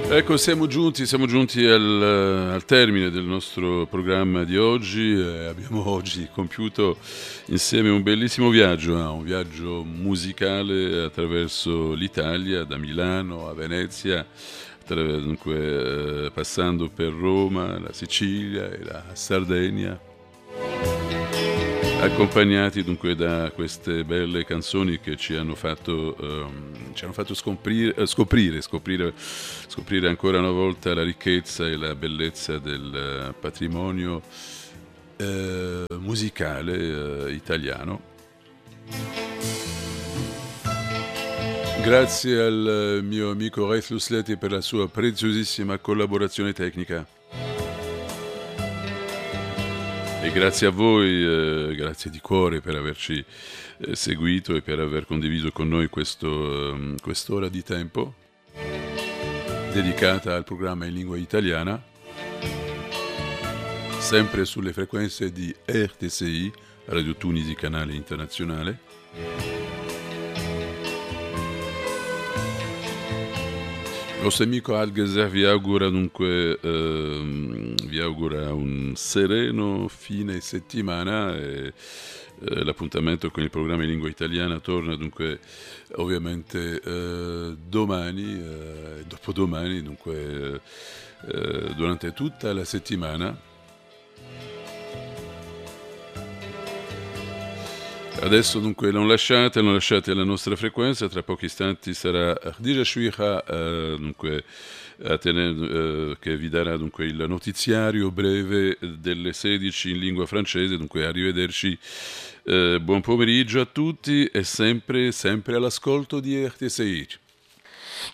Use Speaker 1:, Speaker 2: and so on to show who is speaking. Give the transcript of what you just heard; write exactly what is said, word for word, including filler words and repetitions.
Speaker 1: Ecco, siamo giunti, siamo giunti al, al termine del nostro programma di oggi. Eh, abbiamo oggi compiuto insieme un bellissimo viaggio, eh, un viaggio musicale attraverso l'Italia, da Milano a Venezia, attra- dunque, eh, passando per Roma, la Sicilia e la Sardegna, accompagnati dunque da queste belle canzoni che ci hanno fatto, ehm, ci hanno fatto scoprire, eh, scoprire, scoprire, scoprire ancora una volta la ricchezza e la bellezza del eh, patrimonio eh, musicale eh, italiano. Grazie al mio amico Reif Lusletti per la sua preziosissima collaborazione tecnica. E grazie a voi, eh, grazie di cuore per averci eh, seguito e per aver condiviso con noi questo, ehm, quest'ora di tempo dedicata al programma in lingua italiana, sempre sulle frequenze di R T C I, Radio Tunisi Canale Internazionale. Il nostro amico Algezer vi augura dunque ehm, vi augura un sereno fine settimana e eh, l'appuntamento con il programma in lingua italiana torna dunque ovviamente eh, domani, eh, dopodomani, dunque eh, durante tutta la settimana. Adesso dunque non lasciate, non lasciate la nostra frequenza, tra pochi istanti sarà Khadija Shwiha, eh, dunque, a tenere, eh, che vi darà dunque il notiziario breve delle sedici in lingua francese, dunque arrivederci, eh, buon pomeriggio a tutti e sempre, sempre all'ascolto di R T C I.